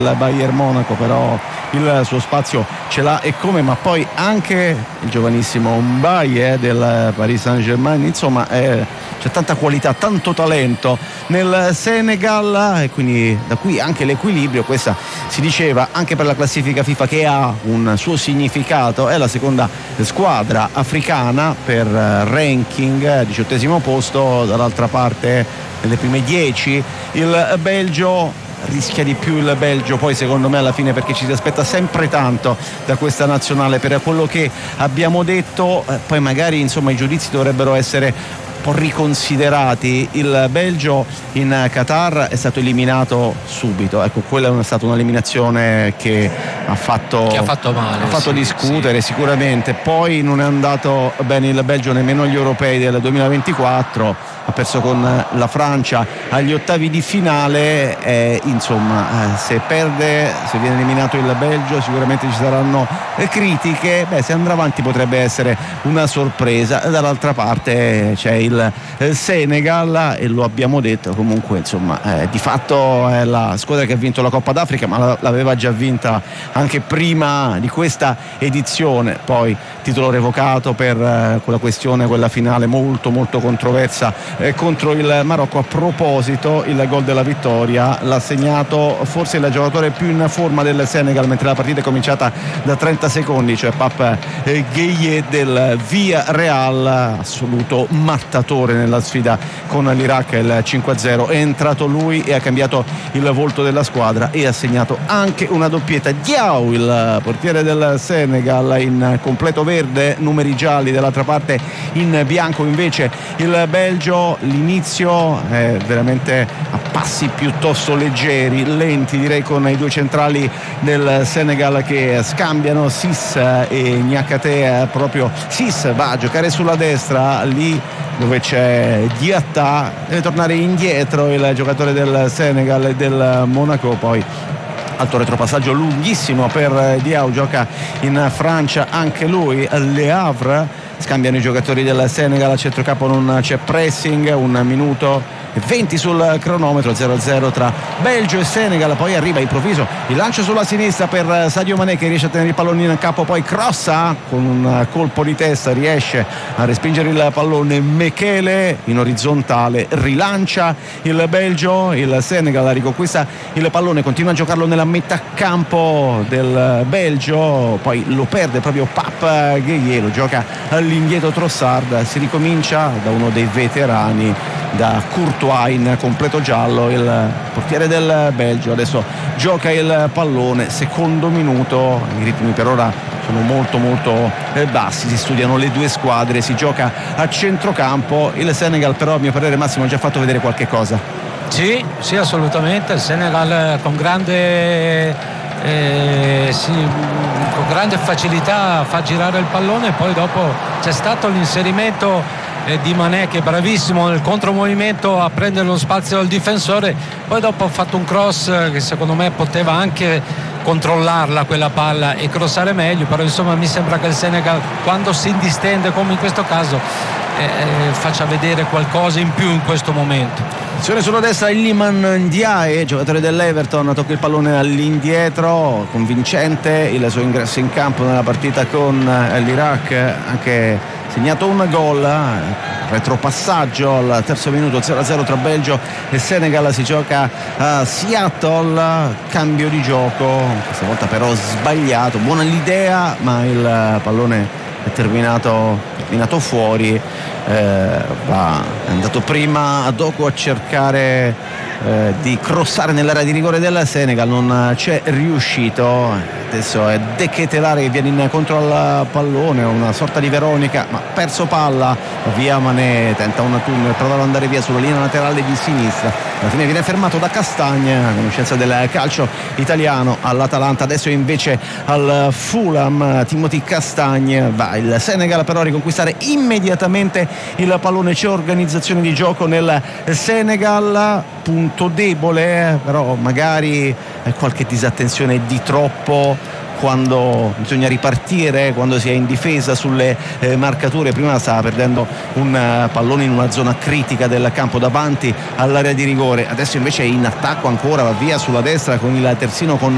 il Bayern Monaco, però il suo spazio ce l'ha e come, ma poi anche il giovanissimo Mbaye del Paris Saint-Germain, insomma c'è tanta qualità, tanto talento nel Senegal e quindi da qui anche l'equilibrio. Questa si diceva anche per la classifica FIFA che ha un suo significato, è la seconda squadra africana per ranking, 18° posto, dall'altra parte nelle prime 10 il Belgio. Rischia di più il Belgio poi secondo me alla fine, perché ci si aspetta sempre tanto da questa nazionale per quello che abbiamo detto, poi magari insomma i giudizi dovrebbero essere un po' riconsiderati. Il Belgio in Qatar è stato eliminato subito, ecco, quella è stata un'eliminazione che ha fatto male, ha fatto sì, discutere, sì. Sicuramente. Poi non è andato bene il Belgio nemmeno agli europei del 2024, ha perso con la Francia agli ottavi di finale, insomma se perde, se viene eliminato il Belgio sicuramente ci saranno critiche. Se andrà avanti potrebbe essere una sorpresa. Dall'altra parte c'è il Senegal e lo abbiamo detto, comunque insomma di fatto è la squadra che ha vinto la Coppa d'Africa, ma l'aveva già vinta anche prima di questa edizione, poi titolo revocato per quella questione, quella finale molto molto controversa contro il Marocco. A proposito, il gol della vittoria l'ha segnato forse il giocatore più in forma del Senegal mentre la partita è cominciata da 30 secondi, cioè Pape Gueye del Villarreal, assoluto mattatore nella sfida con l'Iraq, il 5-0. È entrato lui e ha cambiato il volto della squadra e ha segnato anche una doppietta. Diaw, il portiere del Senegal, in completo verde, numeri gialli, dall'altra parte in bianco invece il Belgio. L'inizio è veramente a passi piuttosto leggeri, lenti direi, con i due centrali del Senegal che scambiano, Sis e Niakate. Proprio Sis va a giocare sulla destra, lì dove c'è Diatta, deve tornare indietro il giocatore del Senegal e del Monaco. Poi alto retropassaggio lunghissimo per Diaw, gioca in Francia anche lui, Le Havre. Scambiano i giocatori del Senegal, a centrocampo non c'è pressing, 1 minuto e 20 sul cronometro, 0-0 tra Belgio e Senegal. Poi arriva improvviso il lancio sulla sinistra per Sadio Mané, che riesce a tenere il pallone in campo, poi crossa con un colpo di testa, riesce a respingere il pallone. Mekele in orizzontale rilancia il Belgio, il Senegal riconquista il pallone, continua a giocarlo nella metà campo del Belgio, poi lo perde proprio Pape Gueye, lo gioca all'indietro Trossard. Si ricomincia da uno dei veterani, da Courtois in completo giallo, il portiere del Belgio. Adesso gioca il pallone, secondo minuto, i ritmi per ora sono molto molto bassi, si studiano le due squadre, si gioca a centrocampo. Il Senegal però, a mio parere, Massimo, ha già fatto vedere qualche cosa. Sì, assolutamente. Il Senegal con grande facilità fa girare il pallone, e poi dopo c'è stato l'inserimento di Mané, che è bravissimo nel contromovimento a prendere lo spazio del difensore. Poi dopo ha fatto un cross che secondo me poteva anche controllarla quella palla e crossare meglio, però insomma mi sembra che il Senegal, quando si distende come in questo caso, faccia vedere qualcosa in più in questo momento. Azione sulla destra, Iliman Ndiaye, giocatore dell'Everton, tocca il pallone all'indietro, convincente il suo ingresso in campo nella partita con l'Iraq, anche segnato un gol, retropassaggio al terzo minuto, 0-0 tra Belgio e Senegal. Si gioca a Seattle, cambio di gioco, questa volta però sbagliato, buona l'idea ma il pallone è terminato fuori. È andato prima a Doku a cercare di crossare nell'area di rigore del Senegal, non c'è riuscito. Adesso è De Ketelare che viene incontro al pallone, una sorta di Veronica, ma perso palla, via Mané, tenta un tunnel, prova ad andare via sulla linea laterale di sinistra, alla fine viene fermato da Castagna, conoscenza del calcio italiano all'Atalanta, adesso invece al Fulham. Timothy Castagna. Va il Senegal però a riconquistare immediatamente il pallone, c'è organizzazione di gioco nel Senegal, punto debole però magari qualche disattenzione di troppo quando bisogna ripartire, quando si è in difesa sulle marcature. Prima stava perdendo un pallone in una zona critica del campo davanti all'area di rigore, adesso invece è in attacco ancora, va via sulla destra con il terzino, con